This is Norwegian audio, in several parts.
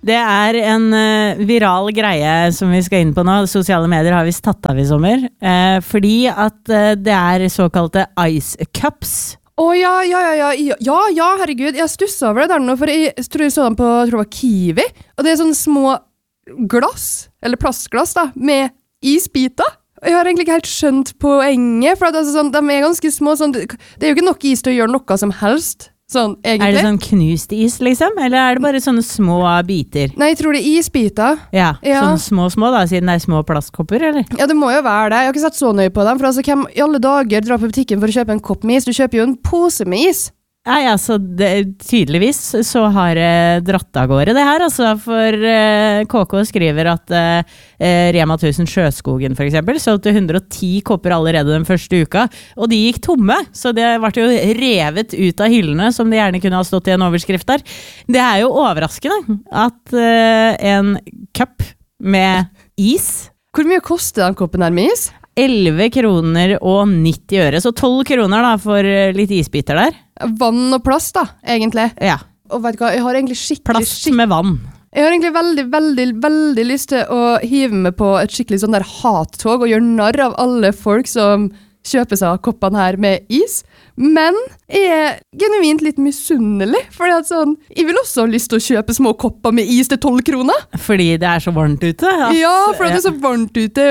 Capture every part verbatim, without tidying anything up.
Det er en uh, viral greie som vi skal inn på nå. Sosiale medier har visst tatt av i sommer. Uh, fordi at uh, det er såkalte ice cups. Å oh, ja, ja, ja, ja, ja, ja, herregud. Jeg stusset over det der nå, for jeg tror jeg så dem på, jeg tror det var Kiwi. Og det er sånne små glass, eller plastglass da, med isbiter. Jeg har egentlig ikke helt skjønt poenget, for at, altså, sånn, de er ganske små. Sånn, det er jo ikke nok is til å gjøre noe som helst. Sånn, egentlig. Er det sånn knust is, liksom? Eller er det bare sånne små biter? Nei, jeg tror det er isbiter. Ja, ja. Sånne små små da, siden det er små plastkopper, eller? Ja, det må jo være det. Jeg har ikke sett så nøye på dem, for altså, hvem i alle dager drar på butikken for å kjøpe en kopp med is? Du kjøper jo en pose med is. Nei, altså, det, tydeligvis så har det dratt av gårde det her, altså, for uh, K K skriver at uh, Rema tusen Sjøskogen for eksempel, solgte hundre og ti kopper allerede den første uka, og de gikk tomme, så det ble jo revet ut av hyllene, som det gjerne kunne ha stått i en overskrift der. Det er jo overraskende at uh, en cup med is... Hvor mye koster den koppen her med is? elleve kroner og nitti øre, så tolv kroner da for litt isbiter der. Vann og plast da, egentlig. Ja. Og vet du hva, jeg har egentlig skikkelig... Plast skikkelig, med vann. Jeg har egentlig veldig, veldig, veldig lyst til å hive meg på et skikkelig sånn der hattog og gjøre narr av alle folk som kjøper seg koppene her med is. Men jeg er genuint litt misunnelig, fordi at sånn, jeg vil også ha lyst til å kjøpe små kopper med is til tolv kroner. Fordi det er så varmt ute? At, ja, fordi det er så varmt ute,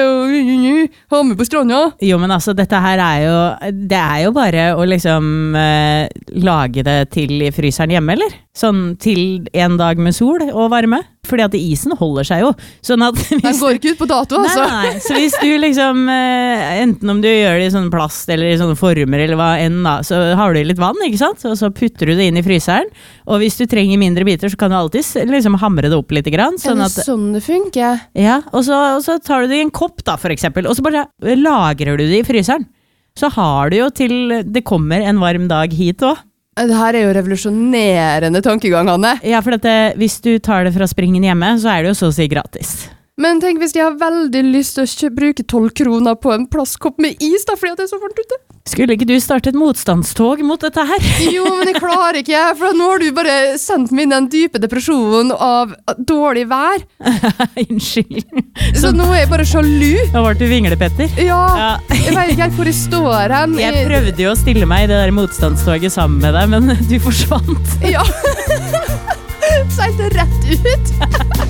og ha med på stranda. Jo, men altså, dette her er jo, det er jo bare å liksom eh, lage det til i fryseren hjemme, eller? Sånn til en dag med sol og varme. Fordi at isen holder seg jo. Sånn at hvis, den går ikke ut på dato, altså. Nei, nei. Så hvis du liksom, eh, enten om du gjør det i sånn plast eller i sånne former eller hva enn da, så har du litt vann, ikke sant? Og så putter du det inn i fryseren. Og hvis du trenger mindre biter, så kan du alltid liksom hamre det opp litt grann. Sånn er det at, sånn det funker? Ja, og så, og så tar du det i en kopp da, for eksempel. Og så bare lagrer du det i fryseren. Så har du jo til det kommer en varm dag hit også. Det her er jo revolusjonerende tankegang, Hanne. Ja, for dette, hvis du tar det fra springen hjemme, så er det jo så å si gratis. Men tenk hvis de har veldig lyst til å kjø- bruke tolv kroner på en plastkopp med is, da, fordi at det er så varmt ute. Skulle ikke du starte et motstandstog mot dette her? Jo, men jeg klarer ikke, for nå har du bare sendt meg inn den dype depresjonen av dårlig vær. Unnskyld. Så, så nå er jeg bare sjalu. Da var du vinglepetter. Ja, ja. Jeg vet ikke helt hvor jeg står hen. Jeg prøvde jo å stille meg i det der motstandstoget sammen med deg, men du forsvant. Ja. Seilte rett ut.